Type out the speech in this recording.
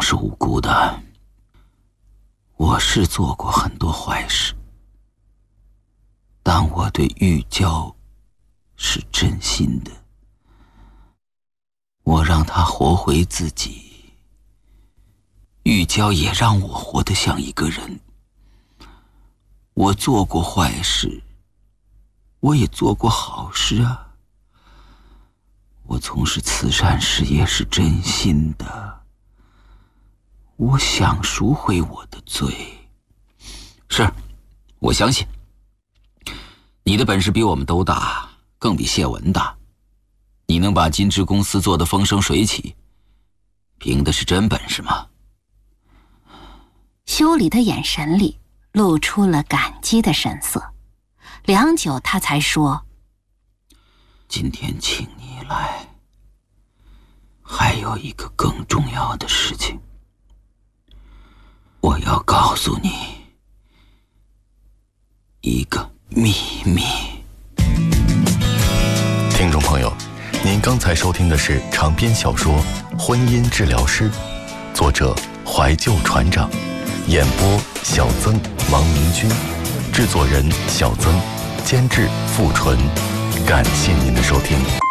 是无辜的，我是做过很多坏事，但我对玉娇是真心的，我让她活回自己，玉娇也让我活得像一个人。我做过坏事，我也做过好事啊。我从事慈善事业是真心的，我想赎回我的罪。是，我相信你的本事比我们都大，更比谢文大。你能把金枝公司做得风生水起，凭的是真本事吗？ 修理的眼神里露出了感激的神色，良久他才说： 今天请你来，还有一个更重要的事情，我要告诉你一个秘密。 听众朋友，您刚才收听的是长篇小说《婚姻治疗师》，作者怀旧船长，演播小曾、王明君，制作人小曾，监制付纯。感谢您的收听。